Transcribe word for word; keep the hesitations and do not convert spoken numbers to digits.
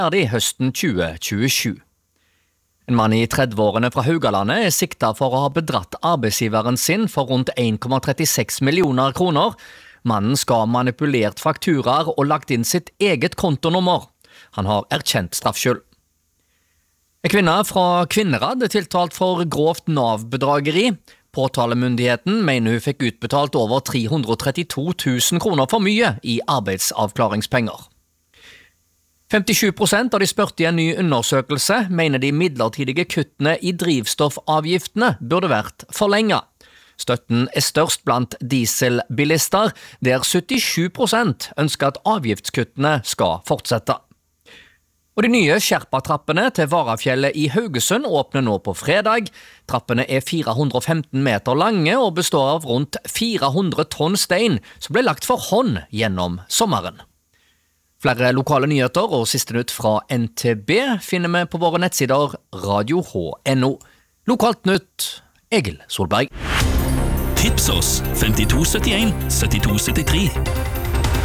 ferdig høsten tjue tjuesju. En mann i tredveårene fra Haugalandet er siktet for å ha bedratt arbeidsgiveren sin for rundt en komma trettiseks millioner kroner. Mannen skal ha manipulert fakturaer og lagt inn sitt eget kontonummer. Han har erkjent straffskyld. En kvinne fra Kvinnherad er tiltalt for grovt Nav-bedrageri. Påtalemyndigheten mener hun fikk utbetalt over tre hundre og trettito tusen kroner for mye i arbeidsavklaringspenger. femtisju prosent av de spurte i en ny undersøkelse mener de midlertidige kuttene i drivstoffavgiftene burde vært forlenget. Støtten er størst blant dieselbilister, der syttisju prosent ønsker at avgiftskuttene skal fortsette. Og de nye Sherpa-trappene til Varafjellet i Haugesund åpner nå på fredag. Trappene er fire hundre og femten meter lange og består av rundt fire hundre tonn stein som ble lagt for hånd gjennom sommeren. Flere lokale nyheter og siste nytt fra N T B finner vi på våre nettsider radio h punktum n o. Lokalt nytt, Egil Solberg. Tips oss femtito syttien syttito syttitre.